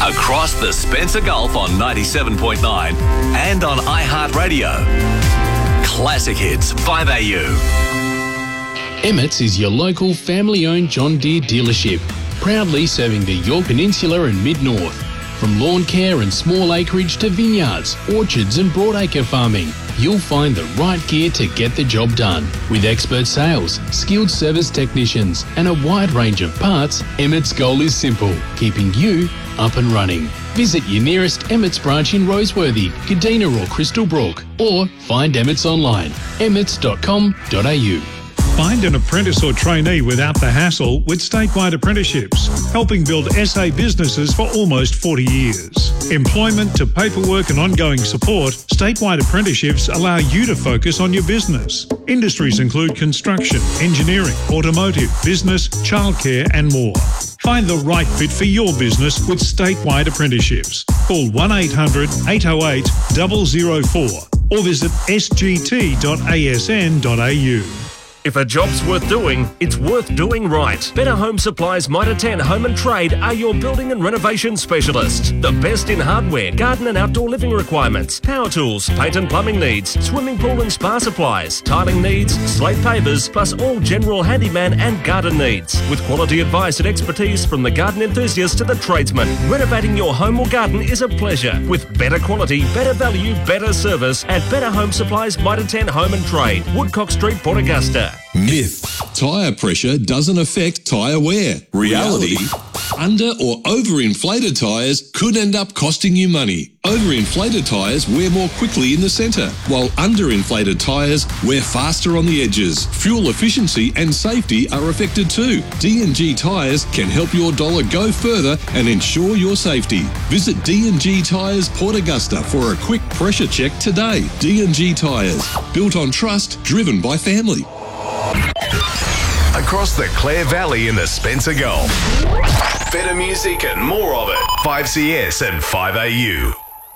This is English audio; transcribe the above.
Across the Spencer Gulf on 97.9 and on iHeartRadio. Classic Hits 5AU. Emmett's is your local family-owned John Deere dealership, proudly serving the Yorke Peninsula and Mid-North. From lawn care and small acreage to vineyards, orchards and broadacre farming, you'll find the right gear to get the job done. With expert sales, skilled service technicians and a wide range of parts, Emmett's goal is simple, keeping you up and running. Visit your nearest Emmett's branch in Roseworthy, Kadina or Crystal Brook, or find Emmett's online, emmets.com.au. Find an apprentice or trainee without the hassle with Statewide Apprenticeships, helping build SA businesses for almost 40 years. Employment to paperwork and ongoing support, Statewide Apprenticeships allow you to focus on your business. Industries include construction, engineering, automotive, business, childcare and more. Find the right fit for your business with Statewide Apprenticeships. Call 1800 808 004 or visit sgt.asn.au. If a job's worth doing, it's worth doing right. Better Home Supplies Mitre 10 Home and Trade are your building and renovation specialists. The best in hardware, garden and outdoor living requirements, power tools, paint and plumbing needs, swimming pool and spa supplies, tiling needs, slate pavers, plus all general handyman and garden needs. With quality advice and expertise from the garden enthusiast to the tradesman, renovating your home or garden is a pleasure. With better quality, better value, better service at Better Home Supplies Mitre 10 Home and Trade, Woodcock Street, Port Augusta. Myth. Tyre pressure doesn't affect tyre wear. Reality. Under or overinflated tyres could end up costing you money. Overinflated tyres wear more quickly in the centre, while underinflated tyres wear faster on the edges. Fuel efficiency and safety are affected too. D&G Tyres can help your dollar go further and ensure your safety. Visit D&G Tyres Port Augusta for a quick pressure check today. D&G Tyres, built on trust, driven by family. Across the Clare Valley in the Spencer Gulf. Better music and more of it. 5CS and 5AU.